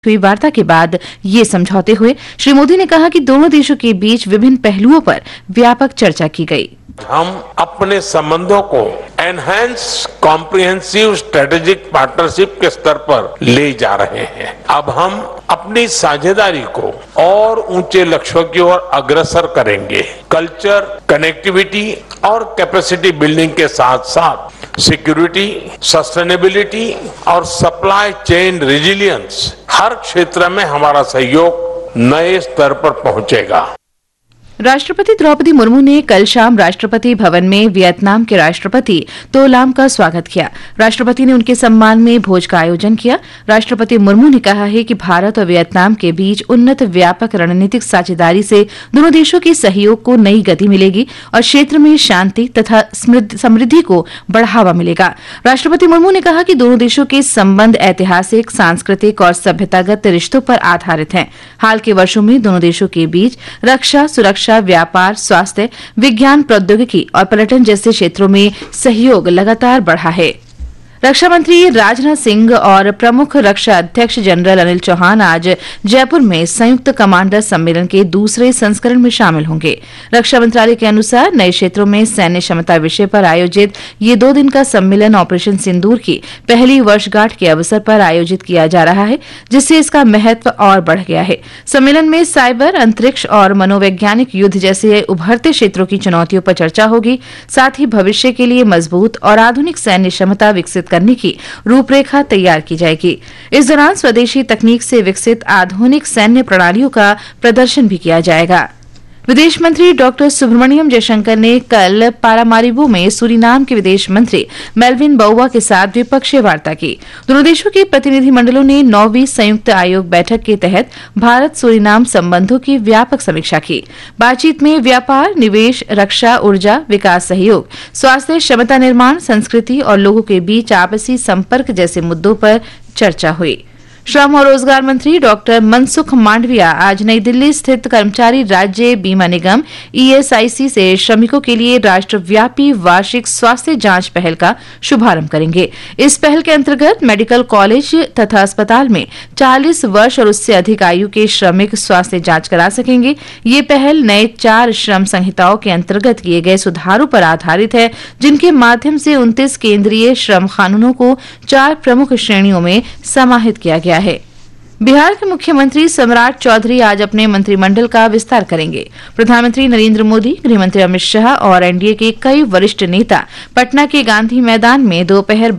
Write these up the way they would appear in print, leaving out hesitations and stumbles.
हुई वार्ता के बाद ये समझौते हुए। श्री मोदी ने कहा कि दोनों देशों के बीच विभिन्न पहलुओं पर व्यापक चर्चा की गई। हम अपने संबंधों को एनहांस कॉम्प्रिहेंसिव स्ट्रेटेजिक पार्टनरशिप के स्तर पर ले जा रहे हैं। अब हम अपनी साझेदारी को और ऊंचे लक्ष्यों की ओर अग्रसर करेंगे। कल्चर, कनेक्टिविटी और कैपेसिटी बिल्डिंग के साथ साथ सिक्योरिटी, सस्टेनेबिलिटी और सप्लाई चेन रेजिलियंस, हर क्षेत्र में हमारा सहयोग नए स्तर पर पहुंचेगा। राष्ट्रपति द्रौपदी मुर्मू ने कल शाम राष्ट्रपति भवन में वियतनाम के राष्ट्रपति तो लाम का स्वागत किया। राष्ट्रपति ने उनके सम्मान में भोज का आयोजन किया। राष्ट्रपति मुर्मू ने कहा है कि भारत और वियतनाम के बीच उन्नत व्यापक रणनीतिक साझेदारी से दोनों देशों के सहयोग को नई गति मिलेगी और क्षेत्र में शांति तथा समृद्धि को बढ़ावा मिलेगा। राष्ट्रपति मुर्मू ने कहा कि दोनों देशों के संबंध ऐतिहासिक, सांस्कृतिक और सभ्यतागत रिश्तों पर आधारित हैं। हाल के वर्षों में दोनों देशों के बीच रक्षा, सुरक्षा, व्यापार, स्वास्थ्य, विज्ञान, प्रौद्योगिकी और पर्यटन जैसे क्षेत्रों में सहयोग लगातार बढ़ा है। रक्षा मंत्री राजनाथ सिंह और प्रमुख रक्षा अध्यक्ष जनरल अनिल चौहान आज जयपुर में संयुक्त कमांडर सम्मेलन के दूसरे संस्करण में शामिल होंगे। रक्षा मंत्रालय के अनुसार नए क्षेत्रों में सैन्य क्षमता विषय पर आयोजित ये 2 दिन का सम्मेलन ऑपरेशन सिंदूर की पहली वर्षगांठ के अवसर पर आयोजित किया जा रहा है, जिससे इसका महत्व और बढ़ गया है। सम्मेलन में साइबर, अंतरिक्ष और मनोवैज्ञानिक युद्ध जैसे उभरते क्षेत्रों की चुनौतियों पर चर्चा होगी। साथ ही भविष्य के लिए मजबूत और आधुनिक सैन्य क्षमता विकसित करने की रूपरेखा तैयार की जाएगी। इस दौरान स्वदेशी तकनीक से विकसित आधुनिक सैन्य प्रणालियों का प्रदर्शन भी किया जाएगा। विदेश मंत्री डॉक्टर सुब्रमण्यम जयशंकर ने कल पारामारिबो में सूरीनाम के विदेश मंत्री मेल्विन बाउवा के साथ द्विपक्षीय वार्ता की। दोनों देशों के प्रतिनिधिमंडलों ने 9वीं संयुक्त आयोग बैठक के तहत भारत सूरीनाम संबंधों की व्यापक समीक्षा की। बातचीत में व्यापार, निवेश, रक्षा, ऊर्जा, विकास सहयोग, स्वास्थ्य, क्षमता निर्माण, संस्कृति और लोगों के बीच आपसी संपर्क जैसे मुद्दों पर चर्चा हुई। श्रम और रोजगार मंत्री डॉक्टर मनसुख मांडविया आज नई दिल्ली स्थित कर्मचारी राज्य बीमा निगम ईएसआईसी से श्रमिकों के लिए राष्ट्रव्यापी वार्षिक स्वास्थ्य जांच पहल का शुभारंभ करेंगे। इस पहल के अंतर्गत मेडिकल कॉलेज तथा अस्पताल में 40 वर्ष और उससे अधिक आयु के श्रमिक स्वास्थ्य जांच करा सकेंगे। ये पहल नए 4 श्रम संहिताओं के अंतर्गत किए गए सुधारों पर आधारित है, जिनके माध्यम से 29 केंद्रीय श्रम कानूनों को 4 प्रमुख श्रेणियों में समाहित किया गया है। बिहार के मुख्यमंत्री सम्राट चौधरी आज अपने मंत्रिमंडल का विस्तार करेंगे। प्रधानमंत्री नरेंद्र मोदी, गृहमंत्री अमित शाह और एनडीए के कई वरिष्ठ नेता पटना के गांधी मैदान में दोपहर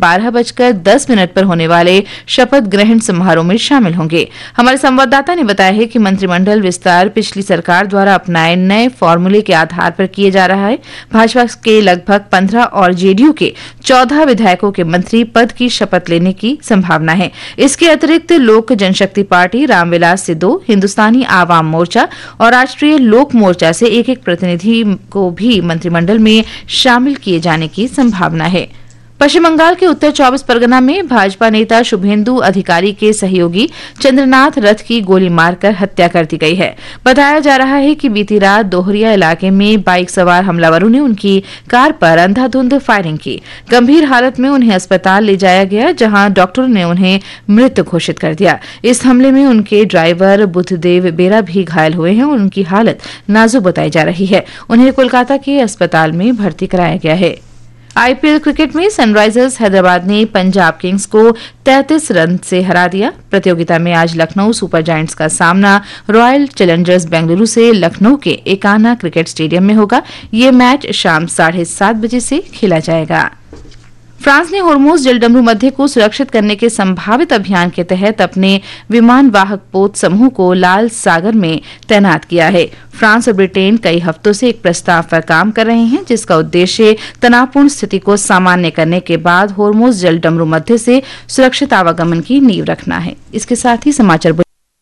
12:10 पर होने वाले शपथ ग्रहण समारोह में शामिल होंगे। हमारे संवाददाता ने बताया है कि मंत्रिमंडल विस्तार पिछली सरकार द्वारा अपनाए नए फॉर्मूले के आधार पर किए जा रहा है। भाजपा के लगभग 15 और जेडीयू के 14 विधायकों के मंत्री पद की शपथ लेने की संभावना है। इसके अतिरिक्त लोक जनशक्ति पार्टी, रामविलास से 2, हिंदुस्तानी आवाम मोर्चा और राष्ट्रीय लोक मोर्चा से एक प्रतिनिधि को भी मंत्रिमंडल में शामिल किए जाने की संभावना है। पश्चिम बंगाल के उत्तर 24 परगना में भाजपा नेता शुभेंदु अधिकारी के सहयोगी चंद्रनाथ रथ की गोली मारकर हत्या कर दी गई है। बताया जा रहा है कि बीती रात दोहरिया इलाके में बाइक सवार हमलावरों ने उनकी कार पर अंधाधुंध फायरिंग की। गंभीर हालत में उन्हें अस्पताल ले जाया गया, जहां डॉक्टरों ने उन्हें मृत घोषित कर दिया। इस हमले में उनके ड्राइवर बुद्धदेव बेरा भी घायल हुए हैं और उनकी हालत नाजुक बताई जा रही है। उन्हें कोलकाता के अस्पताल में भर्ती कराया गया है। आईपीएल क्रिकेट में सनराइजर्स हैदराबाद ने पंजाब किंग्स को 33 रन से हरा दिया। प्रतियोगिता में आज लखनऊ सुपर जायंट्स का सामना रॉयल चैलेंजर्स बेंगलुरु से लखनऊ के एकाना क्रिकेट स्टेडियम में होगा। ये मैच शाम 7:30 बजे से खेला जाएगा। फ्रांस ने होर्मुज जलडमरू मध्य को सुरक्षित करने के संभावित अभियान के तहत अपने विमान वाहक पोत समूह को लाल सागर में तैनात किया है। फ्रांस और ब्रिटेन कई हफ्तों से एक प्रस्ताव पर काम कर रहे हैं, जिसका उद्देश्य तनावपूर्ण स्थिति को सामान्य करने के बाद होर्मुज जलडमरू मध्य से सुरक्षित आवागमन की नींव रखना है। इसके साथ ही समाचार।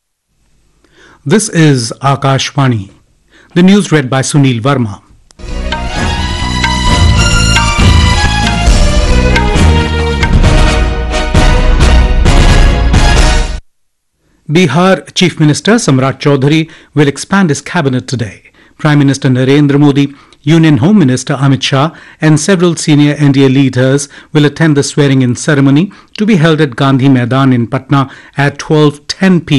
This is Akashvani. The news red bye Sunil Verma. Bihar Chief Minister Samrat Chaudhary will expand his cabinet today. Prime Minister Narendra Modi Union Home Minister Amit Shah and several senior NDA leaders will attend the swearing-in ceremony to be held at Gandhi Maidan in Patna at 12:10 p.m.